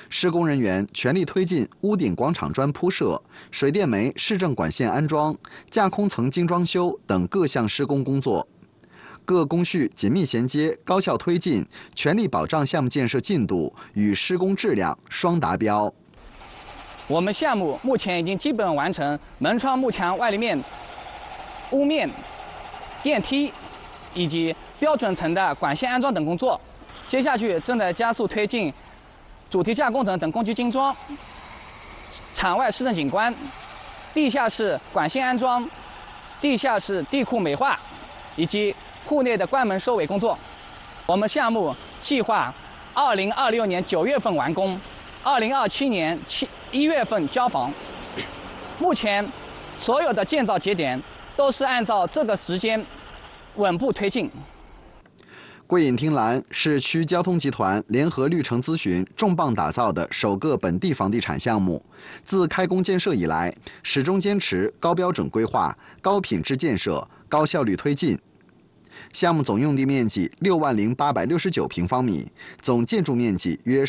施工人员全力推进屋顶广场砖铺设、水电煤市政管线安装、架空层精装修等各项施工工作。各工序紧密衔接，高效推进，全力保障项目建设进度与施工质量双达标。 我们项目目前已经基本完成门窗、幕墙、外立面、屋面、电梯以及标准层的管线安装等工作。接下去正在加速推进主题架工程等工具精装、场外市政景观、地下室管线安装、地下室地库美化以及户内的关门收尾工作。我们项目计划2026年9月份完工，2027年1月份交房。目前所有的建造节点都是按照这个时间稳步推进。 桂隐汀兰是区交通集团联合绿城咨询重磅打造的首个本地房地产项目。自开工建设以来，始终坚持高标准规划、高品质建设、高效率推进。项目总用地面积60869平方米，总建筑面积约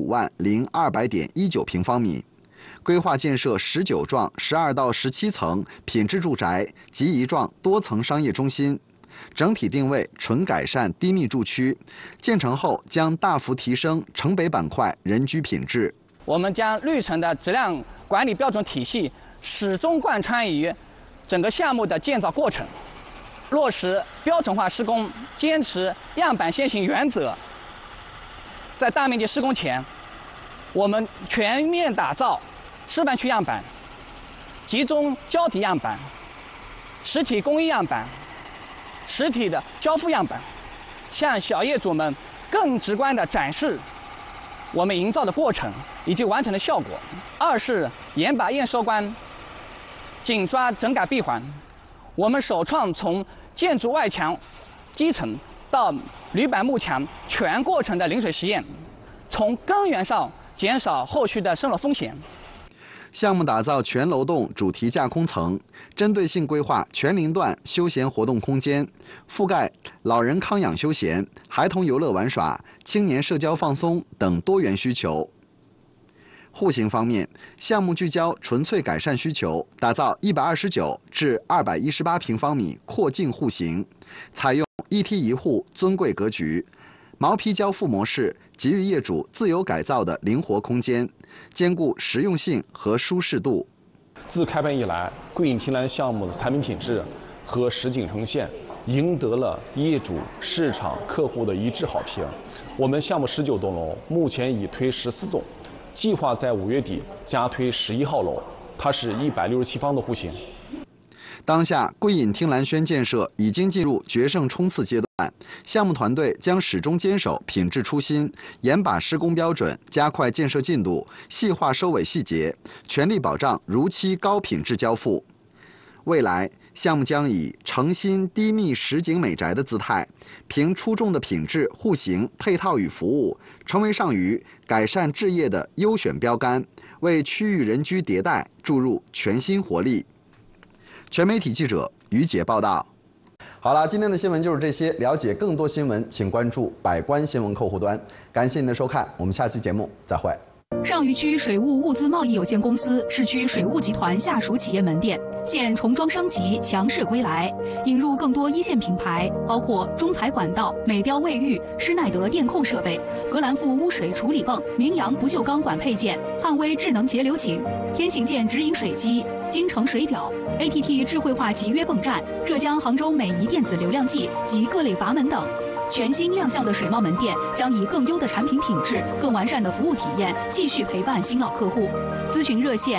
150200.19平方米。规划建设19幢12到17层品质住宅及1幢多层商业中心，整体定位纯改善低密住区。建成后将大幅提升城北板块人居品质。 我们将绿城的质量管理标准体系始终贯穿于整个项目的建造过程。落实标准化施工，坚持样板先行原则。在大面积施工前，我们全面打造示范区样板、集中交体样板、实体工艺样板、实体的交付样板，向小业主们更直观地展示我们营造的过程以及完成的效果。二是严把验收官，紧抓整改闭环。我们首创从建筑外墙基层到铝板幕墙全过程的淋水实验，从根源上减少后续的渗漏风险。 项目打造全楼栋主题架空层，针对性规划全龄段休闲活动空间，覆盖老人康养休闲、孩童游乐玩耍、青年社交放松等多元需求。户型方面，项目聚焦纯粹改善需求，打造129至218平方米阔径户型，采用一梯一户尊贵格局，毛坯交付模式，给予业主自由改造的灵活空间，兼顾实用性和舒适度。 自开办以来，桂隐汀兰项目的产品品质和实景呈现赢得了业主、市场、客户的一致好评。我们项目19栋楼，目前已推14栋。计划在5月底加推11号楼，它是167方的户型。 当下，桂隐汀兰轩建设已经进入决胜冲刺阶段，项目团队将始终坚守品质初心，严把施工标准，加快建设进度，细化收尾细节，全力保障如期高品质交付。未来，项目将以诚心低密实景美宅的姿态，凭出众的品质、户型、配套与服务，成为上虞改善置业的优选标杆，为区域人居迭代注入全新活力。全媒体记者于杰报道。好了，今天的新闻就是这些。了解更多新闻，请关注百官新闻客户端。感谢您的收看，我们下期节目再会。 上虞区水务物资贸易有限公司市区水务集团下属企业门店现重装升级，强势归来，引入更多一线品牌，包括中材管道、美标卫浴、施耐德电控设备、格兰富污水处理泵、明阳不锈钢管配件、汉威智能节流井、天行健直饮水机、京城水表、ATT 智慧化集约泵站、浙江杭州美仪电子流量计及各类阀门等。全新亮相的水贸门店将以更优的产品品质、更完善的服务体验，继续陪伴新老客户。咨询热线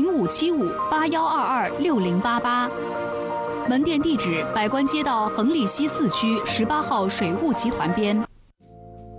057581226088。门店地址：百官街道恒利西4区18号水务集团边。